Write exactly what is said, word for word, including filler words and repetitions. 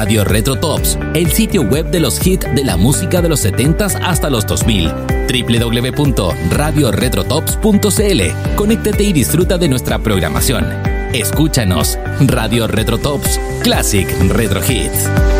Radio Retro Tops, el sitio web de los hits de la música de los setentas hasta los dos mil. doble u doble u doble u punto radio retro tops punto c l. Conéctate y disfruta de nuestra programación. Escúchanos, Radio Retro Tops, Classic Retro Hits.